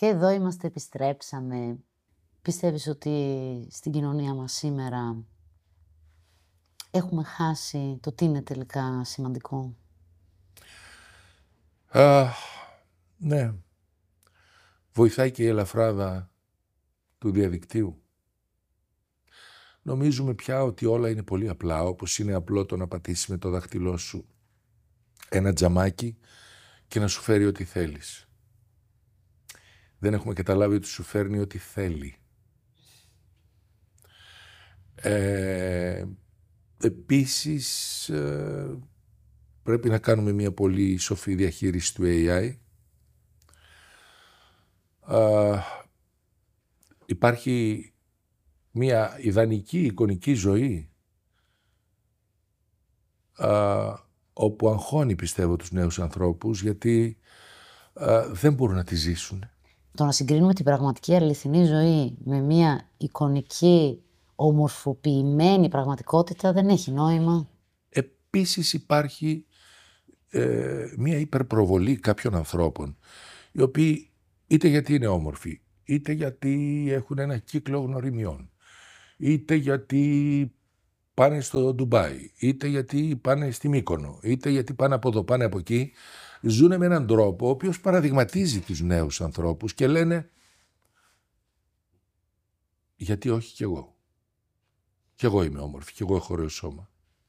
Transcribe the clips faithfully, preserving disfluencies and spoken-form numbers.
Και εδώ είμαστε, επιστρέψαμε. Πιστεύεις ότι στην κοινωνία μας σήμερα έχουμε χάσει το τι είναι τελικά σημαντικό? Α, ναι. Βοηθάει και η ελαφράδα του διαδικτύου. Νομίζουμε πια ότι όλα είναι πολύ απλά, όπως είναι απλό το να πατήσεις με το δάχτυλό σου ένα τζαμάκι και να σου φέρει ό,τι θέλεις. Δεν έχουμε καταλάβει ότι σου φέρνει ό,τι θέλει. Ε, επίσης, ε, πρέπει να κάνουμε μια πολύ σοφή διαχείριση του έι άι. Ε, υπάρχει μια ιδανική εικονική ζωή ε, όπου αγχώνει, πιστεύω, τους νέους ανθρώπους, γιατί ε, δεν μπορούν να τη ζήσουν. Το να συγκρίνουμε την πραγματική αληθινή ζωή με μια εικονική, ομορφοποιημένη πραγματικότητα δεν έχει νόημα. Επίσης υπάρχει ε, μια υπερπροβολή κάποιων ανθρώπων, οι οποίοι είτε γιατί είναι όμορφοι, είτε γιατί έχουν ένα κύκλο γνωριμιών, είτε γιατί πάνε στο Ντουμπάι, είτε γιατί πάνε στη Μύκονο, είτε γιατί πάνε από εδώ, πάνε από εκεί, ζουν με έναν τρόπο ο οποίος παραδειγματίζει τους νέους ανθρώπους και λένε γιατί όχι κι εγώ. Κι εγώ είμαι όμορφη, κι εγώ έχω ωραίο σώμα.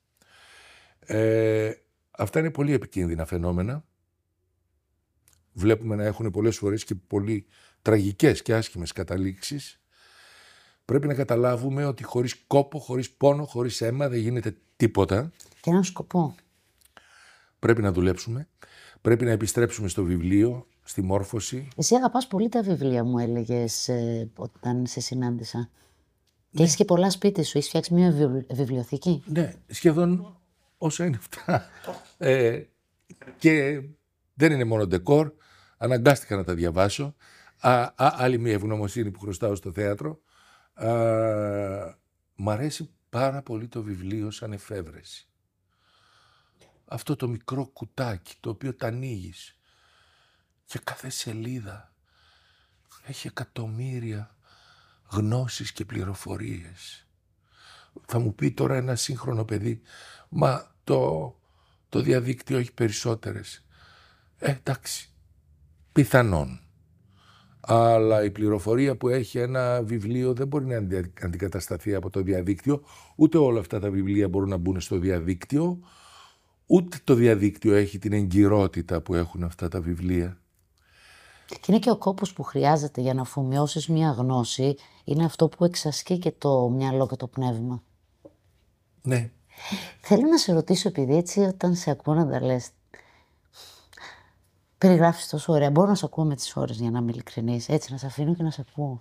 Ε, αυτά είναι πολύ επικίνδυνα φαινόμενα. Βλέπουμε να έχουν πολλές φορές και πολύ τραγικές και άσχημες καταλήξεις. Πρέπει να καταλάβουμε ότι χωρίς κόπο, χωρίς πόνο, χωρίς αίμα δεν γίνεται τίποτα. Και έναν σκοπό. Πρέπει να δουλέψουμε. Πρέπει να επιστρέψουμε στο βιβλίο, στη μόρφωση. Εσύ αγαπάς πολύ τα βιβλία, μου έλεγες ε, όταν σε συνάντησα. Ναι. Και έχεις και πολλά σπίτι σου. Έχεις φτιάξει μια βιβλιο... βιβλιοθήκη. Ναι, σχεδόν όσα είναι αυτά. Ε, και δεν είναι μόνο ντεκόρ. Αναγκάστηκα να τα διαβάσω. Α, α, άλλη μια ευγνωμοσύνη που χρωστάω στο θέατρο. Α, μ' αρέσει πάρα πολύ το βιβλίο σαν εφεύρεση. Αυτό το μικρό κουτάκι το οποίο τα ανοίγεις και κάθε σελίδα έχει εκατομμύρια γνώσεις και πληροφορίες. Θα μου πει τώρα ένα σύγχρονο παιδί, μα το, το διαδίκτυο έχει περισσότερες. Ε, εντάξει, πιθανόν. Αλλά η πληροφορία που έχει ένα βιβλίο δεν μπορεί να αντικατασταθεί από το διαδίκτυο. Ούτε όλα αυτά τα βιβλία μπορούν να μπουν στο διαδίκτυο. Ούτε το διαδίκτυο έχει την εγκυρότητα που έχουν αυτά τα βιβλία. Και είναι και ο κόπος που χρειάζεται για να αφομοιώσεις μια γνώση. Είναι αυτό που εξασκεί και το μυαλό και το πνεύμα. Ναι. Θέλω να σε ρωτήσω, επειδή έτσι όταν σε ακούω να τα λες, περιγράφεις τόσο ωραία. Μπορώ να σε ακούω με τις ώρες, για να είμαι ειλικρινής. Έτσι, να σε αφήνω και να σε ακούω.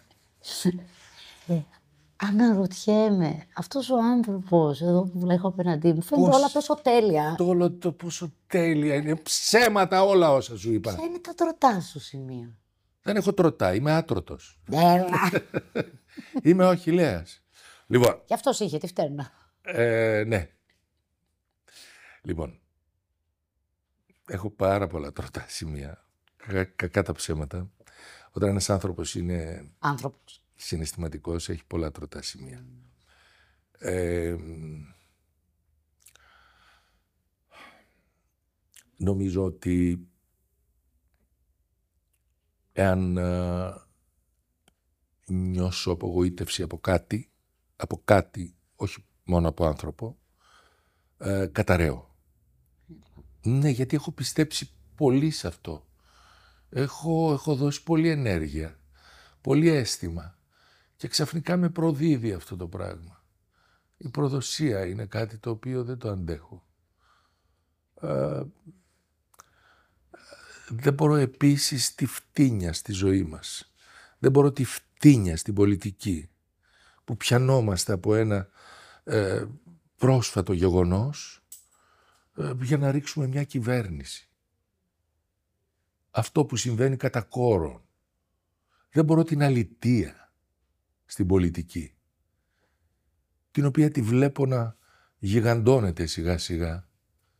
ε, αναρωτιέμαι, αυτός ο άνθρωπος εδώ που βλέπω απέναντί μου, φαίνεται όλα τόσο τέλεια. Το όλο το πόσο τέλεια είναι. Ψέματα όλα όσα σου είπα. Ποια είναι τα τροτά σου σημεία? Δεν έχω τροτά, είμαι άτρωτος. Έλα. Είμαι ο Αχιλλέας. Λοιπόν. Κι αυτός είχε τη φτέρνα. Ε, ναι. Λοιπόν. Έχω πάρα πολλά τροτά σημεία. Κακά τα ψέματα. Όταν ένας άνθρωπος είναι άνθρωπος συναισθηματικός, έχει πολλά τροτά σημεία. Mm. Ε, νομίζω ότι εάν ε, νιώσω απογοήτευση από κάτι, από κάτι, όχι μόνο από άνθρωπο, ε, καταραίω. Ναι, γιατί έχω πιστέψει πολύ σε αυτό. Έχω, έχω δώσει πολλή ενέργεια, πολύ αίσθημα και ξαφνικά με προδίδει αυτό το πράγμα. Η προδοσία είναι κάτι το οποίο δεν το αντέχω. Ε, δεν μπορώ επίσης τη φτύνια στη ζωή μας. Δεν μπορώ τη φτύνια στην πολιτική που πιανόμαστε από ένα ε, πρόσφατο γεγονός ε, για να ρίξουμε μια κυβέρνηση. Αυτό που συμβαίνει κατά κόρον. Δεν μπορώ την αλητεία στην πολιτική, την οποία τη βλέπω να γιγαντώνεται σιγά σιγά,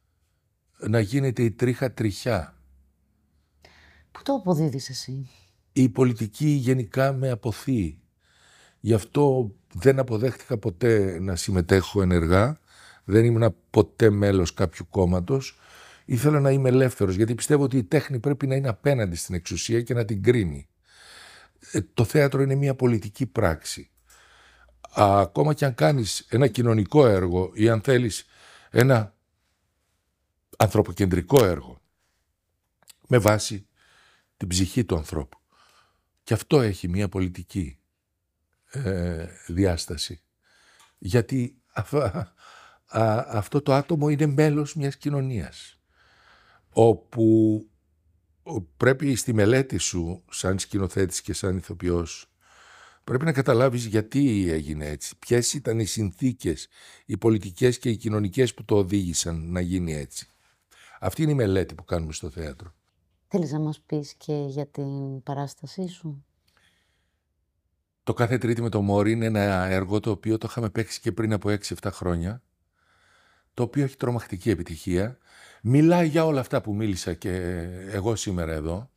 να γίνεται η τρίχα τριχιά. Πού το αποδίδεις εσύ? η πολιτική γενικά με αποθεί. Γι' αυτό δεν αποδέχτηκα ποτέ να συμμετέχω ενεργά. Δεν ήμουν ποτέ μέλος κάποιου κόμματος. Ήθελα να είμαι ελεύθερος, γιατί πιστεύω ότι η τέχνη πρέπει να είναι απέναντι στην εξουσία και να την κρίνει. Ε, το θέατρο είναι μια πολιτική πράξη. Ακόμα και αν κάνεις ένα κοινωνικό έργο ή αν θέλεις ένα ανθρωποκεντρικό έργο με βάση την ψυχή του ανθρώπου. Και αυτό έχει μια πολιτική ε, διάσταση. Γιατί α, α, αυτό το άτομο είναι μέλος μιας κοινωνίας, όπου πρέπει στη μελέτη σου σαν σκηνοθέτης και σαν ηθοποιός πρέπει να καταλάβεις γιατί έγινε έτσι, ποιες ήταν οι συνθήκες, οι πολιτικές και οι κοινωνικές που το οδήγησαν να γίνει έτσι. Αυτή είναι η μελέτη που κάνουμε στο θέατρο. Θέλεις να μας πεις και για την παράστασή σου? Το Κάθε Τρίτη με το Μόρι είναι ένα έργο το οποίο το είχαμε παίξει και πριν από έξι εφτά χρόνια, το οποίο έχει τρομακτική επιτυχία. Μιλάει για όλα αυτά που μίλησα και εγώ σήμερα εδώ.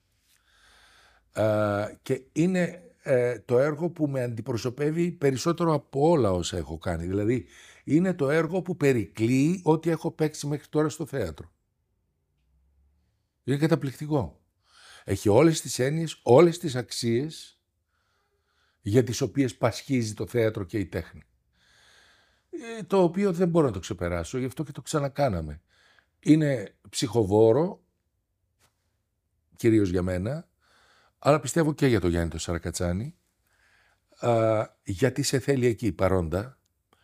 Και είναι το έργο που με αντιπροσωπεύει περισσότερο από όλα όσα έχω κάνει. Δηλαδή, είναι το έργο που περικλείει ό,τι έχω παίξει μέχρι τώρα στο θέατρο. Είναι καταπληκτικό. Έχει όλες τις έννοιες, όλες τις αξίες για τις οποίες πασχίζει το θέατρο και η τέχνη. Το οποίο δεν μπορώ να το ξεπεράσω, γι' αυτό και το ξανακάναμε. Είναι ψυχοβόρο, κυρίως για μένα, αλλά πιστεύω και για τον Γιάννη τον Σαρακατσάνη, α, γιατί σε θέλει εκεί παρόντα.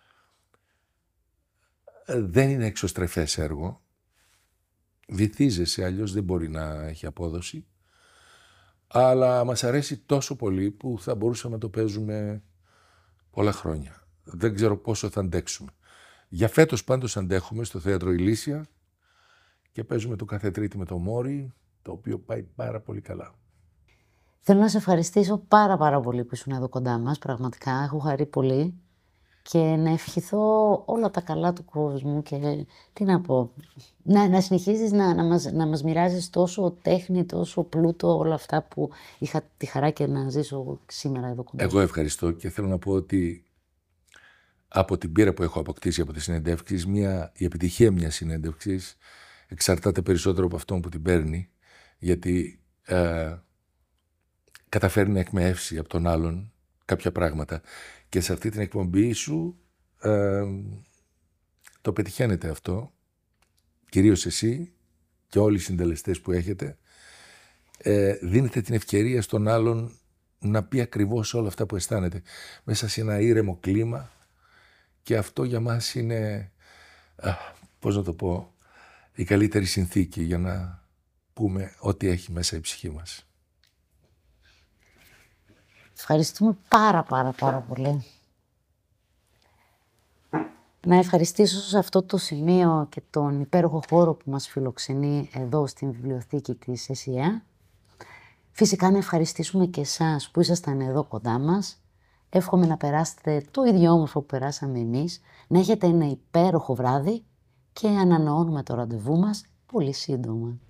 Δεν είναι εξωστρεφές έργο. Βυθίζεσαι, αλλιώς δεν μπορεί να έχει απόδοση. Αλλά μας αρέσει τόσο πολύ που θα μπορούσαμε να το παίζουμε πολλά χρόνια. Δεν ξέρω πόσο θα αντέξουμε. Για φέτος πάντως αντέχουμε στο Θέατρο Ηλίσια και παίζουμε το Κάθε Τρίτη με το Μόρι, το οποίο πάει πάρα πολύ καλά. Θέλω να σε ευχαριστήσω πάρα πάρα πολύ που ήσουν εδώ κοντά μας. Πραγματικά έχω χαρεί πολύ και να ευχηθώ όλα τα καλά του κόσμου και τι να πω, να, να συνεχίζεις να, να, μας, να μας μοιράζεις τόσο τέχνη, τόσο πλούτο, όλα αυτά που είχα τη χαρά και να ζήσω σήμερα εδώ κοντά. Εγώ ευχαριστώ και θέλω να πω ότι από την πείρα που έχω αποκτήσει από τις συνεντεύξεις, μια, η επιτυχία μιας συνέντευξης εξαρτάται περισσότερο από αυτόν που την παίρνει, γιατί ε, καταφέρει να εκμεεύσει από τον άλλον κάποια πράγματα. Και σε αυτή την εκπομπή σου ε, το πετυχαίνετε αυτό, κυρίως εσύ και όλοι οι συντελεστές που έχετε, ε, δίνετε την ευκαιρία στον άλλον να πει ακριβώς όλα αυτά που αισθάνεται μέσα σε ένα ήρεμο κλίμα, και αυτό για μας είναι, α, πώς να το πω, η καλύτερη συνθήκη για να πούμε ό,τι έχει μέσα η ψυχή μας. Ευχαριστούμε πάρα πάρα πάρα πολύ. Να ευχαριστήσω σε αυτό το σημείο και τον υπέροχο χώρο που μας φιλοξενεί εδώ στην βιβλιοθήκη της ΕΣΥΑ. Φυσικά να ευχαριστήσουμε και εσάς που ήσασταν εδώ κοντά μας. Εύχομαι να περάσετε το ίδιο όμορφο που περάσαμε εμείς, να έχετε ένα υπέροχο βράδυ και ανανεώνουμε το ραντεβού μας πολύ σύντομα.